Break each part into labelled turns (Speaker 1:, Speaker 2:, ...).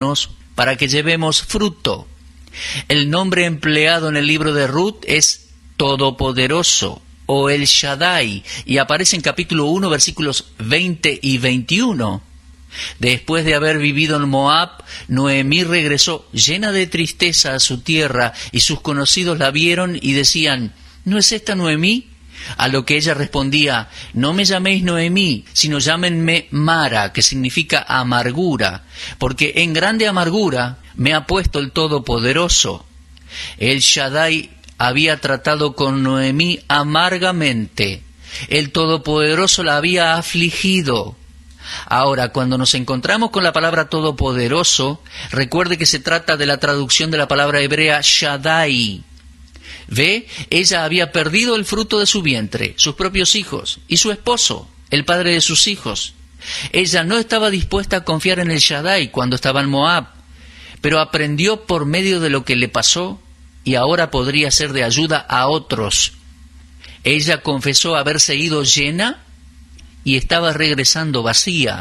Speaker 1: enviarnos para que llevemos fruto. El nombre empleado en el libro de Ruth es Todopoderoso o El Shaddai, y aparece en capítulo 1, versículos 20 y 21. Después de haber vivido en Moab, Noemí regresó llena de tristeza a su tierra, y sus conocidos la vieron y decían: ¿no es esta Noemí? A lo que ella respondía: no me llaméis Noemí, sino llámenme Mara, que significa amargura, porque en grande amargura me ha puesto el Todopoderoso. El Shaddai había tratado con Noemí amargamente. El Todopoderoso la había afligido. Ahora, cuando nos encontramos con la palabra Todopoderoso, recuerde que se trata de la traducción de la palabra hebrea Shaddai. ¿Ve? Ella había perdido el fruto de su vientre, sus propios hijos, y su esposo, el padre de sus hijos. Ella no estaba dispuesta a confiar en el Shaddai cuando estaba en Moab, pero aprendió por medio de lo que le pasó, y ahora podría ser de ayuda a otros. Ella confesó haberse ido llena y estaba regresando vacía.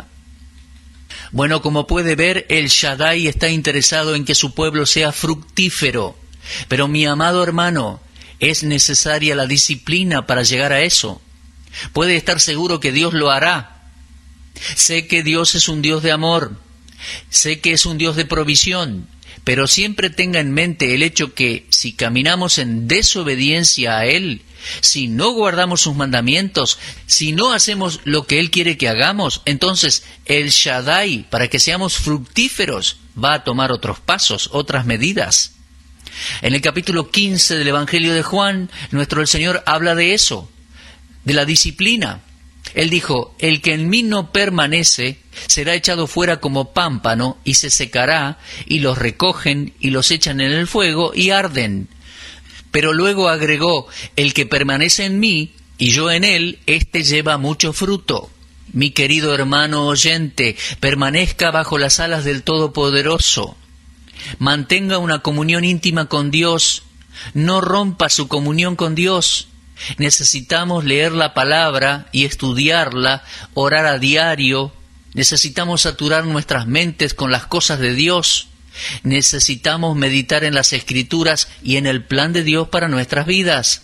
Speaker 1: Bueno, como puede ver, el Shaddai está interesado en que su pueblo sea fructífero. Pero mi amado hermano, es necesaria la disciplina para llegar a eso. Puede estar seguro que Dios lo hará. Sé que Dios es un Dios de amor. Sé que es un Dios de provisión. Pero siempre tenga en mente el hecho que si caminamos en desobediencia a Él, si no guardamos sus mandamientos, si no hacemos lo que Él quiere que hagamos, entonces el Shaddai, para que seamos fructíferos, va a tomar otros pasos, otras medidas. En el capítulo 15 del Evangelio de Juan, el Señor habla de eso, de la disciplina. Él dijo: el que en mí no permanece será echado fuera como pámpano y se secará, y los recogen y los echan en el fuego y arden. Pero luego agregó: el que permanece en mí y yo en él, éste lleva mucho fruto. Mi querido hermano oyente, permanezca bajo las alas del Todopoderoso. Mantenga una comunión íntima con Dios. No rompa su comunión con Dios. Necesitamos leer la palabra y estudiarla, orar a diario. Necesitamos saturar nuestras mentes con las cosas de Dios. Necesitamos meditar en las Escrituras y en el plan de Dios para nuestras vidas.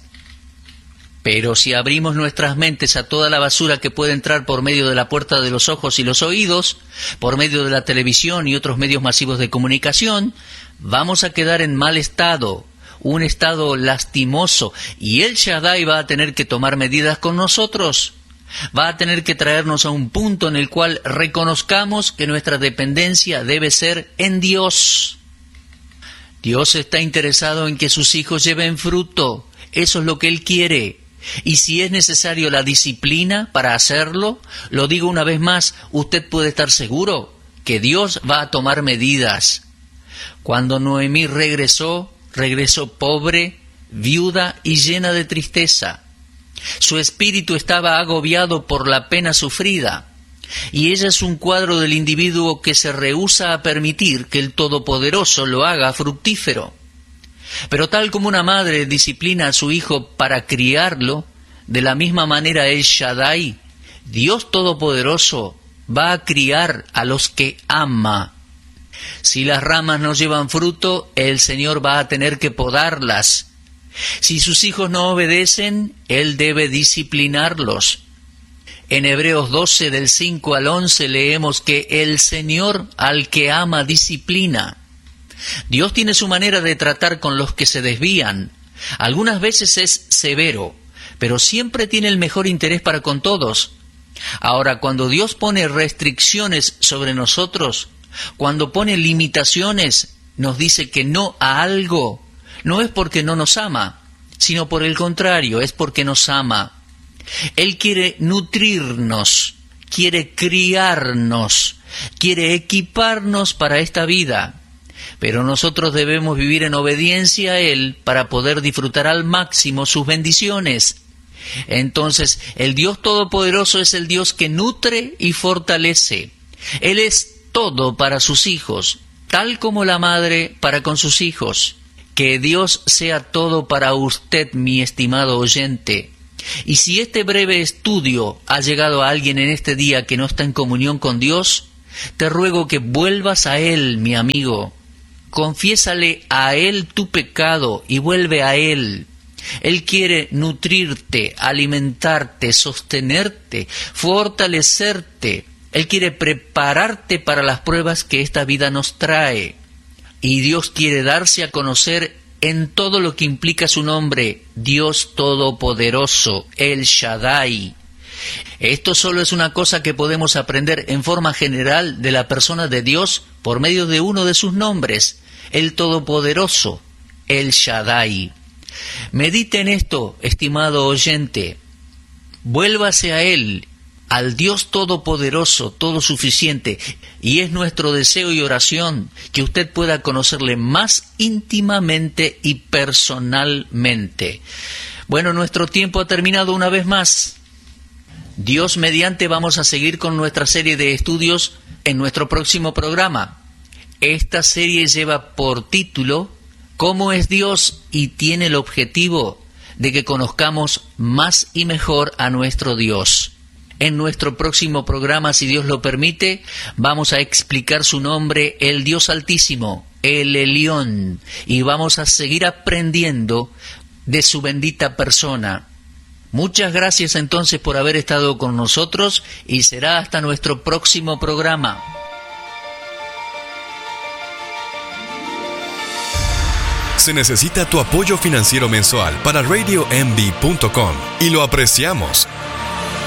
Speaker 1: Pero si abrimos nuestras mentes a toda la basura que puede entrar por medio de la puerta de los ojos y los oídos, por medio de la televisión y otros medios masivos de comunicación, vamos a quedar en mal estado, un estado lastimoso, y el Shaddai va a tener que tomar medidas con nosotros. Va a tener que traernos a un punto en el cual reconozcamos que nuestra dependencia debe ser en Dios. Dios está interesado en que sus hijos lleven fruto. Eso es lo que Él quiere. Y si es necesario la disciplina para hacerlo, lo digo una vez más, usted puede estar seguro que Dios va a tomar medidas. Cuando Noemí regresó pobre, viuda y llena de tristeza. Su espíritu estaba agobiado por la pena sufrida, y ella es un cuadro del individuo que se rehúsa a permitir que el Todopoderoso lo haga fructífero. Pero tal como una madre disciplina a su hijo para criarlo, de la misma manera el Shaddai, Dios Todopoderoso, va a criar a los que ama. Si las ramas no llevan fruto, el Señor va a tener que podarlas. Si sus hijos no obedecen, Él debe disciplinarlos. En Hebreos 12, del 5 al 11, leemos que el Señor al que ama disciplina. Dios tiene su manera de tratar con los que se desvían. Algunas veces es severo, pero siempre tiene el mejor interés para con todos. Ahora, cuando Dios pone restricciones sobre nosotros, cuando pone limitaciones, nos dice que no a algo, no es porque no nos ama, sino por el contrario, es porque nos ama. Él quiere nutrirnos, quiere criarnos, quiere equiparnos para esta vida. Pero nosotros debemos vivir en obediencia a Él para poder disfrutar al máximo sus bendiciones. Entonces, el Dios Todopoderoso es el Dios que nutre y fortalece. Él es todo para sus hijos, tal como la madre para con sus hijos. Que Dios sea todo para usted, mi estimado oyente. Y si este breve estudio ha llegado a alguien en este día que no está en comunión con Dios, Te ruego que vuelvas a Él, mi amigo. Confiésale a Él tu pecado y vuelve a Él. Él quiere nutrirte, alimentarte, sostenerte, fortalecerte. Él quiere prepararte para las pruebas que esta vida nos trae. Y Dios quiere darse a conocer en todo lo que implica su nombre, Dios Todopoderoso, El Shaddai. Esto solo es una cosa que podemos aprender en forma general de la persona de Dios por medio de uno de sus nombres, el Todopoderoso, El Shaddai. Medite en esto, estimado oyente. Vuélvase a Él, al Dios Todopoderoso, todo suficiente, y es nuestro deseo y oración que usted pueda conocerle más íntimamente y personalmente. Bueno, nuestro tiempo ha terminado una vez más. Dios mediante vamos a seguir con nuestra serie de estudios en nuestro próximo programa. Esta serie lleva por título ¿Cómo es Dios? Y tiene el objetivo de que conozcamos más y mejor a nuestro Dios. En nuestro próximo programa, si Dios lo permite, vamos a explicar su nombre, el Dios Altísimo, el Elión, y vamos a seguir aprendiendo de su bendita persona. Muchas gracias entonces por haber estado con nosotros y será hasta nuestro próximo programa.
Speaker 2: Se necesita tu apoyo financiero mensual para RadioMD.com y lo apreciamos.